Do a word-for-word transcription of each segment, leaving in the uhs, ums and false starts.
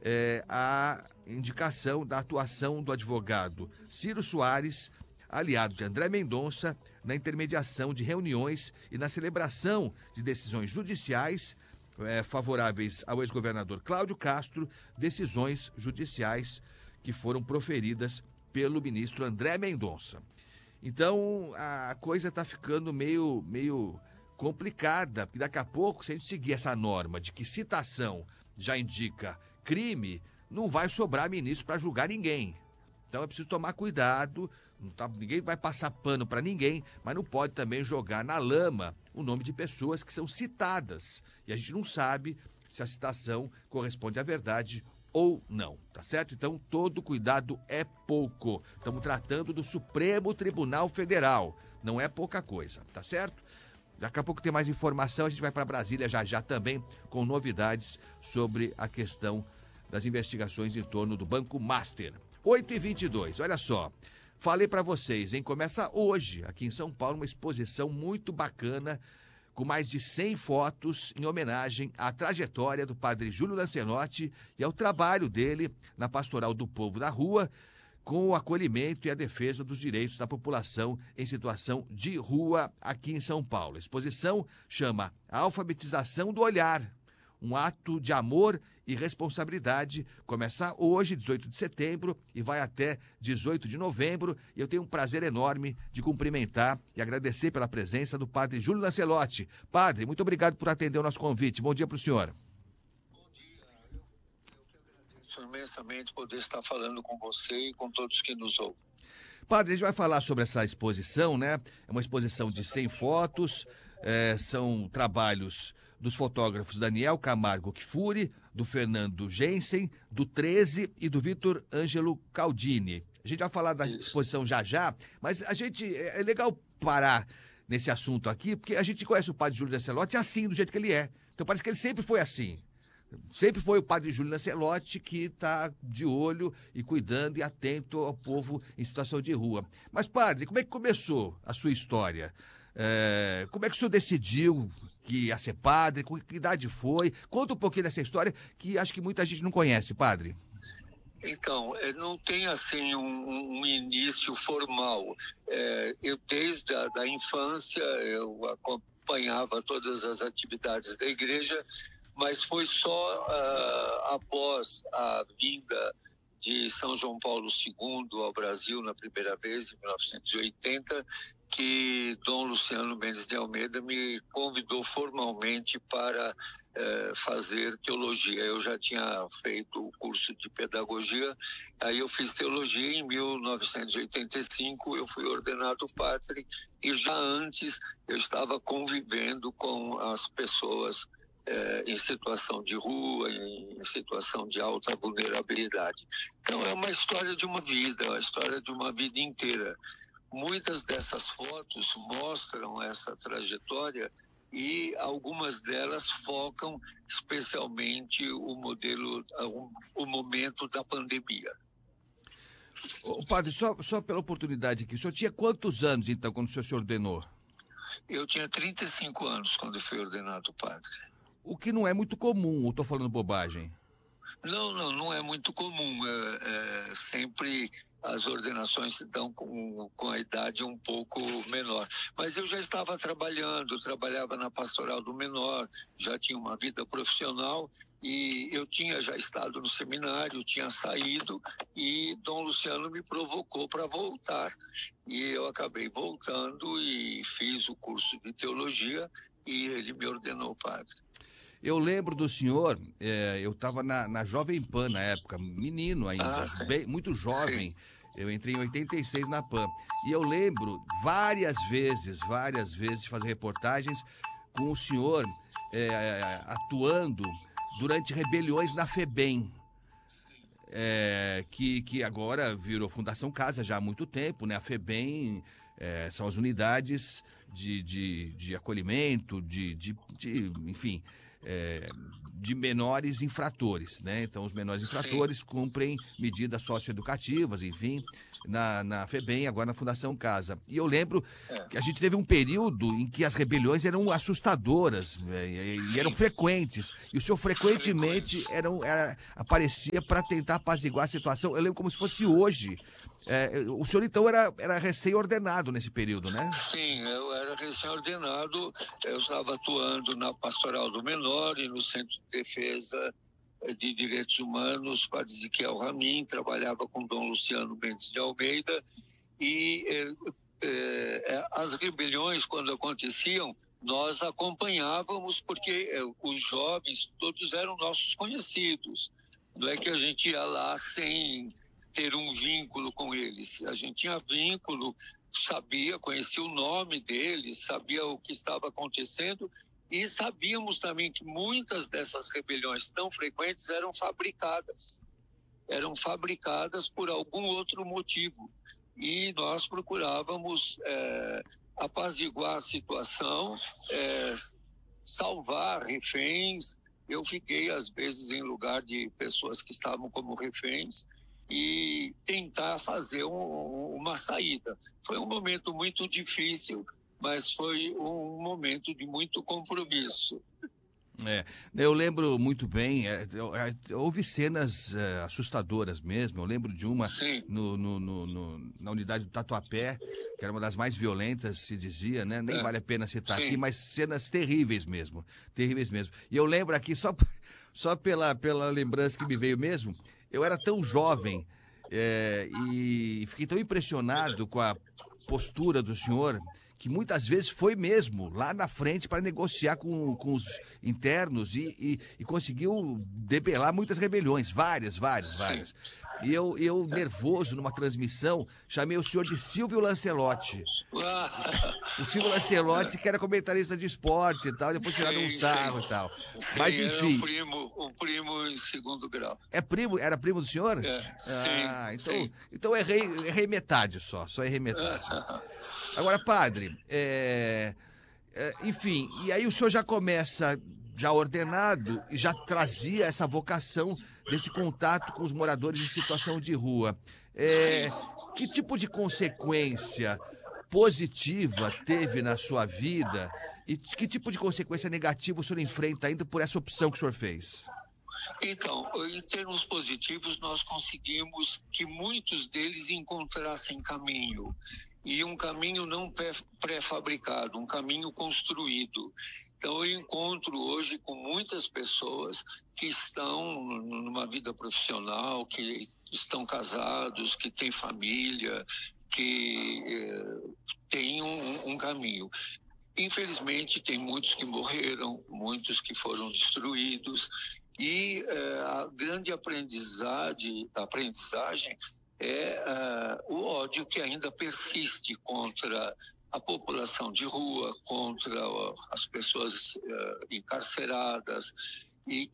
é, a indicação da atuação do advogado Ciro Soares, aliado de André Mendonça, na intermediação de reuniões e na celebração de decisões judiciais é, favoráveis ao ex-governador Cláudio Castro, decisões judiciais que foram proferidas pelo ministro André Mendonça. Então, a coisa está ficando meio, meio complicada, porque daqui a pouco, se a gente seguir essa norma de que citação já indica crime, não vai sobrar ministro para julgar ninguém. Então é preciso tomar cuidado, não tá, ninguém vai passar pano para ninguém, mas não pode também jogar na lama o nome de pessoas que são citadas. E a gente não sabe se a citação corresponde à verdade ou não, tá certo? Então todo cuidado é pouco. Estamos tratando do Supremo Tribunal Federal, não é pouca coisa, tá certo? Daqui a pouco tem mais informação, a gente vai para Brasília já já também com novidades sobre a questão das investigações em torno do Banco Master. oito e vinte e dois, olha só, falei para vocês, hein? Começa hoje, aqui em São Paulo, uma exposição muito bacana, com mais de cem fotos em homenagem à trajetória do padre Júlio Lancelotti e ao trabalho dele na Pastoral do Povo da Rua, com o acolhimento e a defesa dos direitos da população em situação de rua aqui em São Paulo. A exposição chama A Alfabetização do Olhar, um ato de amor e responsabilidade. Começa hoje, dezoito de setembro, e vai até dezoito de novembro. E eu tenho um prazer enorme de cumprimentar e agradecer pela presença do padre Júlio Lancelotti. Padre, muito obrigado por atender o nosso convite. Bom dia para o senhor. Bom dia. Eu, eu que agradeço imensamente poder estar falando com você e com todos que nos ouvem. Padre, a gente vai falar sobre essa exposição, né? É uma exposição de cem fotos, é, são trabalhos dos fotógrafos Daniel Camargo Kfouri, do Fernando Jensen, do treze e do Vitor Ângelo Caldini. A gente vai falar da exposição já já, mas a gente, é legal parar nesse assunto aqui, porque a gente conhece o padre Júlio Lancelotti assim, do jeito que ele é. Então parece que ele sempre foi assim. Sempre foi o padre Júlio Lancelotti que está de olho e cuidando e atento ao povo em situação de rua. Mas, padre, como é que começou a sua história? É, como é que o senhor decidiu que ia ser padre? Com que idade foi? Conta um pouquinho dessa história que acho que muita gente não conhece, padre. Então, não tem assim um, um início formal. É, eu desde a da infância eu acompanhava todas as atividades da igreja, mas foi só uh, após a vinda de São João Paulo segundo ao Brasil na primeira vez, em mil novecentos e oitenta, que Dom Luciano Mendes de Almeida me convidou formalmente para eh, fazer teologia. Eu já tinha feito o curso de pedagogia, aí eu fiz teologia em mil novecentos e oitenta e cinco, eu fui ordenado padre e já antes eu estava convivendo com as pessoas eh, em situação de rua, em, em situação de alta vulnerabilidade. Então é uma história de uma vida, é uma história de uma vida inteira. Muitas dessas fotos mostram essa trajetória e algumas delas focam especialmente o modelo, o momento da pandemia. Ô, padre, só, só pela oportunidade aqui, o senhor tinha quantos anos, então, quando o senhor se ordenou? Eu tinha trinta e cinco anos quando fui ordenado padre. O que não é muito comum, ou estou falando bobagem? Não, não, não é muito comum. É, é sempre... as ordenações se dão com, com a idade um pouco menor. Mas eu já estava trabalhando, trabalhava na Pastoral do Menor, já tinha uma vida profissional e eu tinha já estado no seminário, tinha saído e Dom Luciano me provocou para voltar. E eu acabei voltando e fiz o curso de teologia e ele me ordenou padre. Eu lembro do senhor, é, eu estava na, na Jovem Pan na época, menino ainda, Ah, bem, muito jovem. Sim. Eu entrei em oitenta e seis na Pan. E eu lembro várias vezes, várias vezes de fazer reportagens com o senhor é, atuando durante rebeliões na FEBEM, é, que, que agora virou Fundação Casa já há muito tempo, né? A FEBEM é, são as unidades de, de, de acolhimento, de, de, de enfim... É, de menores infratores, né? Então, os menores infratores Sim. cumprem medidas socioeducativas, enfim, na, na FEBEM, agora na Fundação Casa. E eu lembro é. que a gente teve um período em que as rebeliões eram assustadoras, né? e, e eram frequentes. E o senhor frequentemente eram, era, aparecia para tentar apaziguar a situação. Eu lembro como se fosse hoje. É, o senhor, então, era, era recém-ordenado nesse período, né? Sim, eu era recém-ordenado. Eu estava atuando na Pastoral do Menor e no Centro de Defesa de Direitos Humanos, Padre Ezequiel Ramin, trabalhava com Dom Luciano Mendes de Almeida. E é, é, as rebeliões, quando aconteciam, nós acompanhávamos, porque é, os jovens todos eram nossos conhecidos. Não é que a gente ia lá sem ter um vínculo com eles. A gente tinha vínculo, sabia, conhecia o nome deles, sabia o que estava acontecendo e sabíamos também que muitas dessas rebeliões tão frequentes eram fabricadas. Eram fabricadas por algum outro motivo. E nós procurávamos é, apaziguar a situação, é, salvar reféns. Eu fiquei, às vezes, em lugar de pessoas que estavam como reféns, e tentar fazer um, uma saída. Foi um momento muito difícil, mas foi um momento de muito compromisso. É, eu lembro muito bem, é, é, houve cenas é, assustadoras mesmo. Eu lembro de uma no, no, no, no, na unidade do Tatuapé, que era uma das mais violentas, se dizia, né? Nem é. vale a pena citar Sim. aqui, mas cenas terríveis mesmo, terríveis mesmo. E eu lembro aqui, só, só pela, pela lembrança que me veio mesmo, eu era tão jovem é, e fiquei tão impressionado com a postura do senhor, que muitas vezes foi mesmo lá na frente para negociar com, com os internos e, e, e conseguiu debelar muitas rebeliões, várias, várias, várias. E eu, eu, nervoso, numa transmissão, chamei o senhor de Silvio Lancelotti. O Silvio Lancelotti, que era comentarista de esporte e tal, depois tiraram um sarro sim. e tal. Sim, Mas, enfim... Era um primo, um primo em segundo grau. É primo? Era primo do senhor? É, sim. Ah, então, sim. então errei, errei metade só, só errei metade. Agora, padre, é, é, enfim, e aí o senhor já começa, já ordenado, e já trazia essa vocação desse contato com os moradores em situação de rua. É, que tipo de consequência positiva teve na sua vida e que tipo de consequência negativa o senhor enfrenta ainda por essa opção que o senhor fez? Então, em termos positivos, nós conseguimos que muitos deles encontrassem caminho. E um caminho não pré-fabricado, um caminho construído. Então, eu encontro hoje com muitas pessoas que estão numa vida profissional, que estão casados, que têm família, que eh, têm um, um caminho. Infelizmente, tem muitos que morreram, muitos que foram destruídos, e eh, a grande aprendizagem, aprendizagem é uh, o ódio que ainda persiste contra a população de rua, contra uh, as pessoas uh, encarceradas, e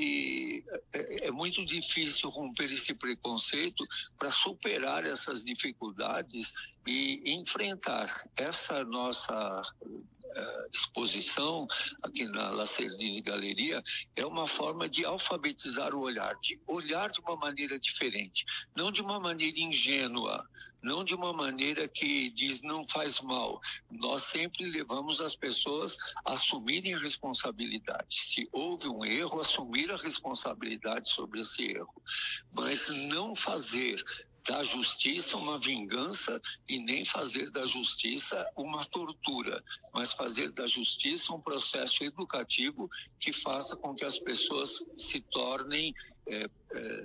que é, é muito difícil romper esse preconceito para superar essas dificuldades e enfrentar essa nossa uh, exposição aqui na Lacerdini Galeria. É uma forma de alfabetizar o olhar, de olhar de uma maneira diferente, não de uma maneira ingênua, não de uma maneira que diz não faz mal. Nós sempre levamos as pessoas a assumirem a responsabilidade. Se houve um erro, assumir a responsabilidade sobre esse erro. Mas não fazer da justiça uma vingança e nem fazer da justiça uma tortura, mas fazer da justiça um processo educativo que faça com que as pessoas se tornem é, é,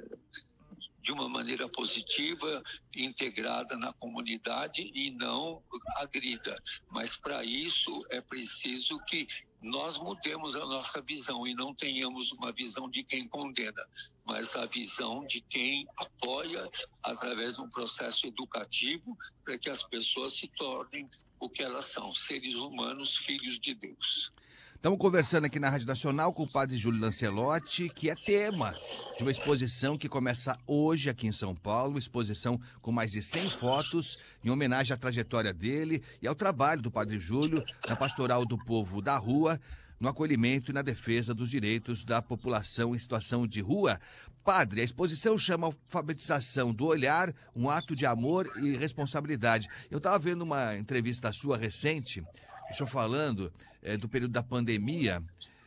de uma maneira positiva, integrada na comunidade e não agrida. Mas para isso é preciso que nós mudemos a nossa visão e não tenhamos uma visão de quem condena, mas a visão de quem apoia através de um processo educativo para que as pessoas se tornem o que elas são, seres humanos, filhos de Deus. Estamos conversando aqui na Rádio Nacional com o padre Júlio Lancelotti, que é tema de uma exposição que começa hoje aqui em São Paulo, exposição com mais de cem fotos, em homenagem à trajetória dele e ao trabalho do padre Júlio na Pastoral do Povo da Rua, no acolhimento e na defesa dos direitos da população em situação de rua. Padre, a exposição chama Alfabetização do Olhar, um ato de amor e responsabilidade. Eu estava vendo uma entrevista sua recente, o senhor falando é, do período da pandemia,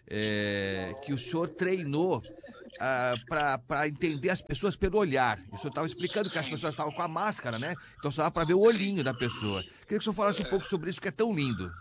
é, que o senhor treinou ah, para entender as pessoas pelo olhar. O senhor estava explicando que as pessoas estavam com a máscara, né? Então só dava para ver o olhinho da pessoa. Queria que o senhor falasse um pouco sobre isso, que é tão lindo.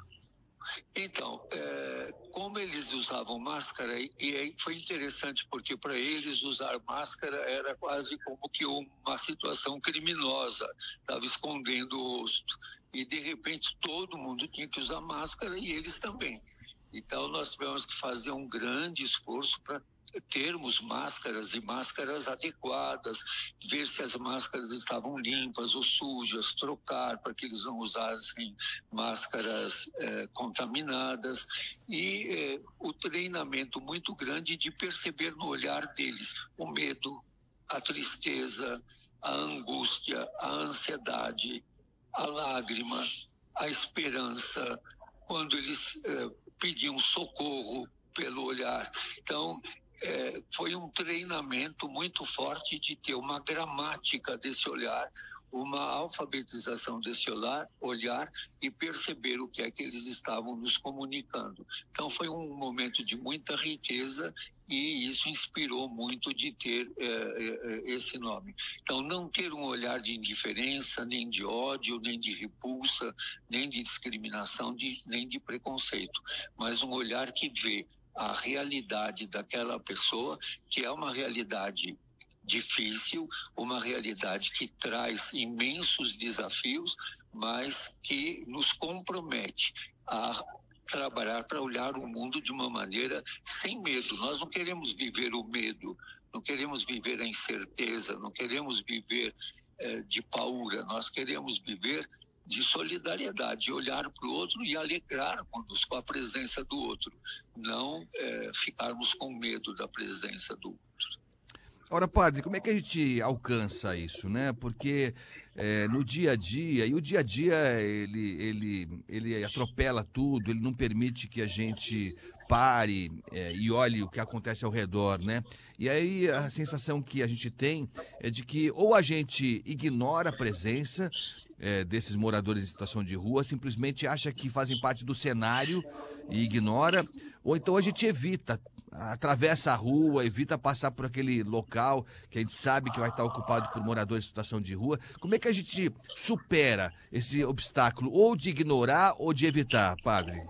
Então, é, como eles usavam máscara, e, e aí foi interessante, porque para eles usar máscara era quase como que uma situação criminosa, estava escondendo o rosto. E, de repente, todo mundo tinha que usar máscara e eles também. Então, nós tivemos que fazer um grande esforço para termos máscaras e máscaras adequadas, ver se as máscaras estavam limpas ou sujas, trocar para que eles não usassem máscaras eh, contaminadas e eh, o treinamento muito grande de perceber no olhar deles o medo, a tristeza, a angústia, a ansiedade, a lágrima, a esperança, quando eles eh, pediam socorro pelo olhar. Então, É, foi um treinamento muito forte de ter uma gramática desse olhar, uma alfabetização desse olhar, olhar e perceber o que é que eles estavam nos comunicando. Então foi um momento de muita riqueza e isso inspirou muito de ter é, é, esse nome. Então não ter um olhar de indiferença, nem de ódio, nem de repulsa, nem de discriminação, de, nem de preconceito, mas um olhar que vê a realidade daquela pessoa, que é uma realidade difícil, uma realidade que traz imensos desafios, mas que nos compromete a trabalhar para olhar o mundo de uma maneira sem medo. Nós não queremos viver o medo, não queremos viver a incerteza, não queremos viver eh, de paura, nós queremos viver de solidariedade, olhar para o outro e alegrar-nos com a presença do outro, não é, ficarmos com medo da presença do outro. Ora, padre, como é que a gente alcança isso, né? Porque é, no dia a dia, e o dia a dia ele, ele, ele atropela tudo, ele não permite que a gente pare é, e olhe o que acontece ao redor, né? E aí a sensação que a gente tem é de que ou a gente ignora a presença É, desses moradores em situação de rua, simplesmente acha que fazem parte do cenário e ignora, ou então a gente evita, atravessa a rua, evita passar por aquele local que a gente sabe que vai estar ocupado por moradores em situação de rua. Como é que a gente supera esse obstáculo, ou de ignorar ou de evitar, padre?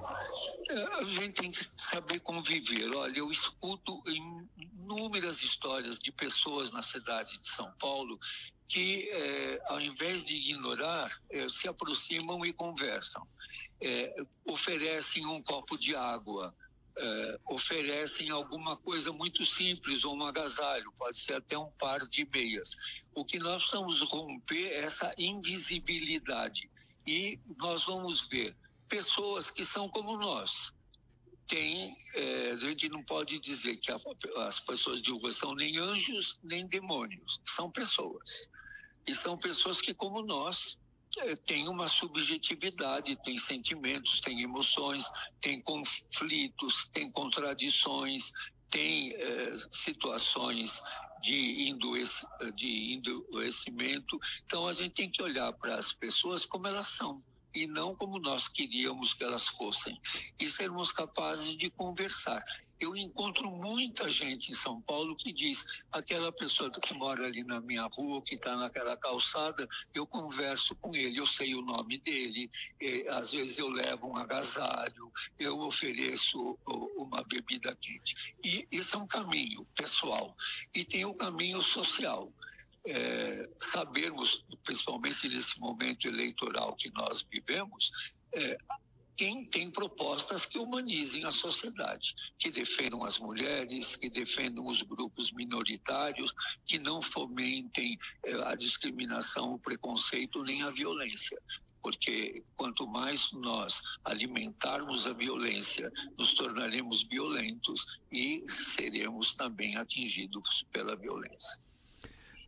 A gente tem que saber conviver. Olha, eu escuto inúmeras histórias de pessoas na cidade de São Paulo que, eh, ao invés de ignorar, eh, se aproximam e conversam. Eh, oferecem um copo de água, eh, oferecem alguma coisa muito simples, ou um agasalho, pode ser até um par de meias. O que nós precisamos romper é essa invisibilidade. E nós vamos ver pessoas que são como nós. Tem, é, a gente não pode dizer que a, as pessoas de rua são nem anjos, nem demônios. São pessoas. E são pessoas que, como nós, é, têm uma subjetividade, têm sentimentos, têm emoções, têm conflitos, têm contradições, têm é, situações de, endoece, de endoecimento. Então, a gente tem que olhar para as pessoas como elas são, e não como nós queríamos que elas fossem, e sermos capazes de conversar. Eu encontro muita gente em São Paulo que diz, aquela pessoa que mora ali na minha rua, que está naquela calçada, eu converso com ele, eu sei o nome dele, e, às vezes eu levo um agasalho, eu ofereço uma bebida quente. E esse é um caminho pessoal. E tem o caminho social. É, sabermos, principalmente nesse momento eleitoral que nós vivemos, é, quem tem propostas que humanizem a sociedade, que defendam as mulheres, que defendam os grupos minoritários, que não fomentem é, a discriminação, o preconceito nem a violência. Porque quanto mais nós alimentarmos a violência, nos tornaremos violentos e seremos também atingidos pela violência.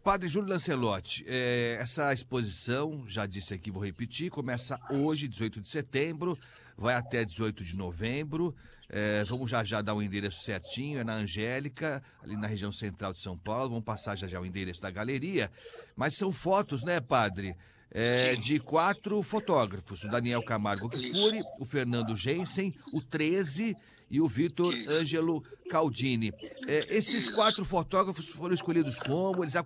Padre Júlio Lancelotti, é, essa exposição, já disse aqui, vou repetir, começa hoje, dezoito de setembro, vai até dezoito de novembro. É, vamos já já dar o endereço certinho, é na Angélica, ali na região central de São Paulo. Vamos passar já já o endereço da galeria. Mas são fotos, né, padre? É, de quatro fotógrafos, o Daniel Camargo Kfouri, o Fernando Jensen, o treze e o Vitor Ângelo Caldini. É, esses quatro fotógrafos foram escolhidos como? Eles